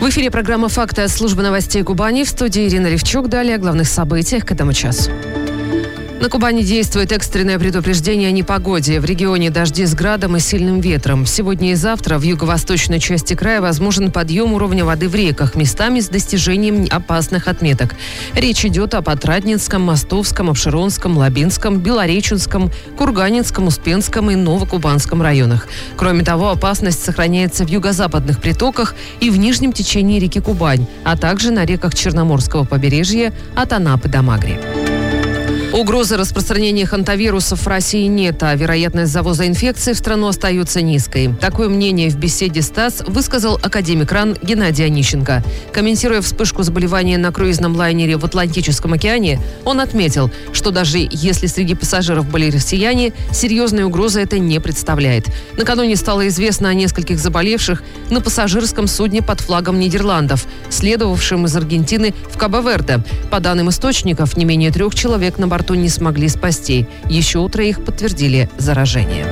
В эфире программа «Факты» от службы новостей Кубани. В студии Ирина Ревчук. Далее о главных событиях к этому часу. На Кубани действует экстренное предупреждение о непогоде. В регионе дожди с градом и сильным ветром. Сегодня и завтра в юго-восточной части края возможен подъем уровня воды в реках, местами с достижением опасных отметок. Речь идет об Отрадненском, Мостовском, Обширонском, Лабинском, Белореченском, Курганинском, Успенском и Новокубанском районах. Кроме того, опасность сохраняется в юго-западных притоках и в нижнем течении реки Кубань, а также на реках Черноморского побережья от Анапы до Магри. Угрозы распространения хантавирусов в России нет, а вероятность завоза инфекции в страну остается низкой. Такое мнение в беседе с ТАСС высказал академик РАН Геннадий Онищенко. Комментируя вспышку заболевания на круизном лайнере в Атлантическом океане, он отметил, что даже если среди пассажиров были россияне, серьезной угрозы это не представляет. Накануне стало известно о нескольких заболевших на пассажирском судне под флагом Нидерландов, следовавшем из Аргентины в Кабо-Верде. По данным источников, не менее 3 человек на борту не смогли спасти. Еще у 3 подтвердили заражение.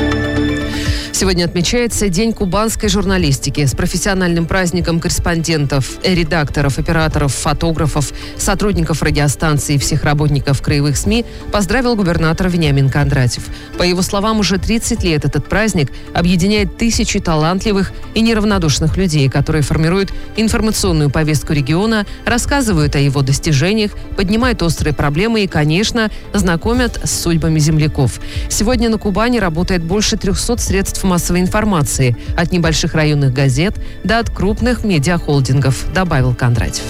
Сегодня отмечается День кубанской журналистики. С профессиональным праздником корреспондентов, редакторов, операторов, фотографов, сотрудников радиостанций и всех работников краевых СМИ поздравил губернатор Вениамин Кондратьев. По его словам, уже 30 лет этот праздник объединяет тысячи талантливых и неравнодушных людей, которые формируют информационную повестку региона, рассказывают о его достижениях, поднимают острые проблемы и, конечно, знакомят с судьбами земляков. Сегодня на Кубани работает больше 300 средств массовой информации, от небольших районных газет до от крупных медиахолдингов, добавил Кондратьев.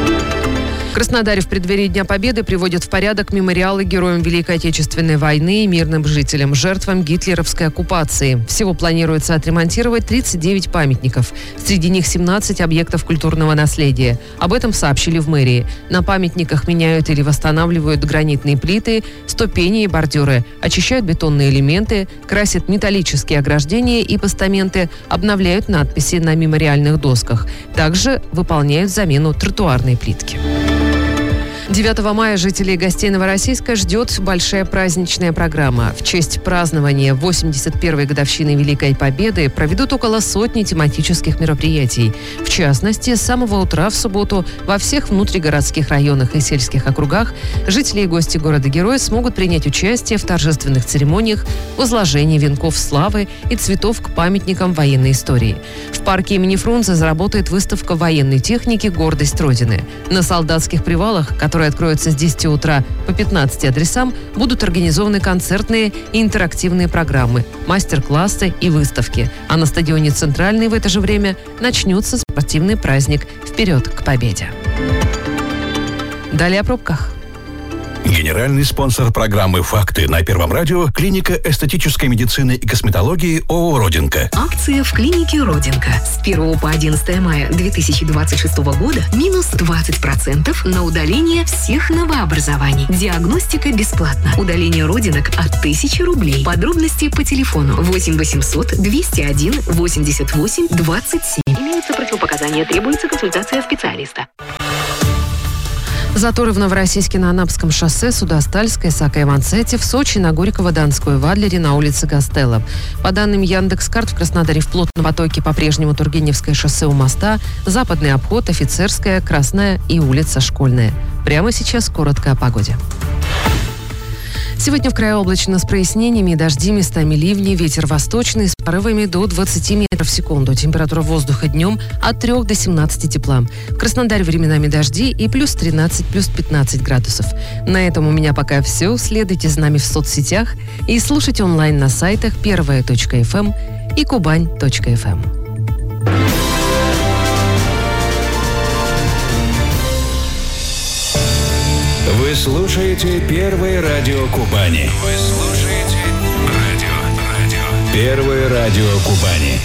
В Краснодаре в преддверии Дня Победы приводят в порядок мемориалы героям Великой Отечественной войны и мирным жителям, жертвам гитлеровской оккупации. Всего планируется отремонтировать 39 памятников. Среди них 17 объектов культурного наследия. Об этом сообщили в мэрии. На памятниках меняют или восстанавливают гранитные плиты, ступени и бордюры, очищают бетонные элементы, красят металлические ограждения и постаменты, обновляют надписи на мемориальных досках. Также выполняют замену тротуарной плитки. 9 мая жителей и гостей Новороссийска ждет большая праздничная программа. В честь празднования 81-й годовщины Великой Победы проведут около 100 тематических мероприятий. В частности, с самого утра в субботу во всех внутригородских районах и сельских округах жители и гости города-героя смогут принять участие в торжественных церемониях, возложении венков славы и цветов к памятникам военной истории. В парке имени Фрунзе заработает выставка военной техники «Гордость Родины». На солдатских привалах, которые откроются с 10 утра по 15 адресам, будут организованы концертные и интерактивные программы, мастер-классы и выставки. А на стадионе «Центральный» в это же время начнется спортивный праздник «Вперед к победе». Далее о пробках. Генеральный спонсор программы «Факты» на Первом радио – клиника эстетической медицины и косметологии ООО «Родинка». Акция в клинике «Родинка». С 1 по 11 мая 2026 года минус 20% на удаление всех новообразований. Диагностика бесплатна. Удаление родинок от 1000 рублей. Подробности по телефону 8 800 201 88 27. Имеются противопоказания, требуется консультация специалиста. Заторы в Новороссийске на Анапском шоссе, Судостальской, Сака-Иванцете, в Сочи, на Горького-Донской, в Адлере, на улице Гастелло. По данным Яндекс.Карт, в Краснодаре в плотном потоке по-прежнему Тургеневское шоссе у моста, Западный обход, Офицерская, Красная и улица Школьная. Прямо сейчас коротко о погоде. Сегодня в крае облачно с прояснениями, дожди, местами ливни, ветер восточный с порывами до 20 метров в секунду. Температура воздуха днем от 3 до 17 тепла. В Краснодаре временами дожди и плюс 13, плюс 15 градусов. На этом у меня пока все. Следуйте за нами в соцсетях и слушайте онлайн на сайтах первая.фм и кубань.фм. Вы слушаете Первое радио Кубани. Вы слушаете радио. Первое радио Кубани.